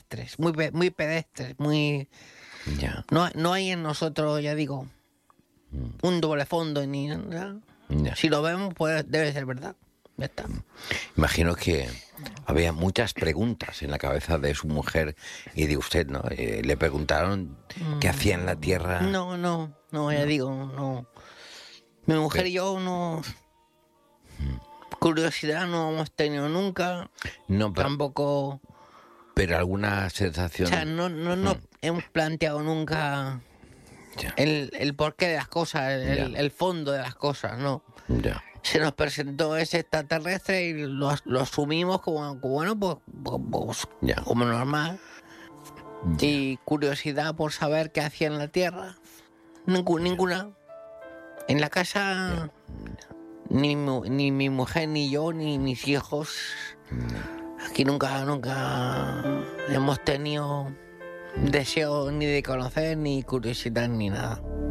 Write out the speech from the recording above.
pedestres, muy pedestres, muy... Ya. No hay en nosotros, ya digo, un doble fondo ni nada. Ya. Si lo vemos, pues debe ser verdad. Ya está. Imagino que había muchas preguntas en la cabeza de su mujer y de usted, ¿no? Le preguntaron qué hacía en la Tierra. No, ya digo, no. Mi mujer y yo no... Curiosidad no hemos tenido nunca. No, Tampoco... pero alguna O sensación. sea, no hemos planteado nunca Ya. el porqué de las cosas, Ya. el fondo de las cosas, ¿no? Ya. Se nos presentó ese extraterrestre y lo asumimos como bueno, pues Ya. como normal. Ya. Y curiosidad por saber qué hacía en la Tierra. Ninguna. En la casa, ni mi mujer, ni yo, ni mis hijos. Aquí nunca hemos tenido deseo ni de conocer, ni curiosidad, ni nada.